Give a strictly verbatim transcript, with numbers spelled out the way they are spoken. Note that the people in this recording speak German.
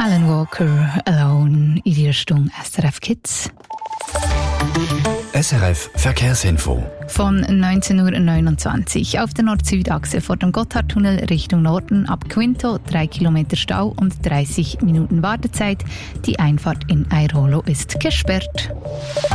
Alan Walker, Alone, in der Stunde S R F Kids. S R F Verkehrsinfo. Von neunzehn Uhr neunundzwanzig auf der Nord-Süd-Achse vor dem Gotthardtunnel Richtung Norden ab Quinto drei Kilometer Stau und dreißig Minuten Wartezeit. Die Einfahrt in Airolo ist gesperrt.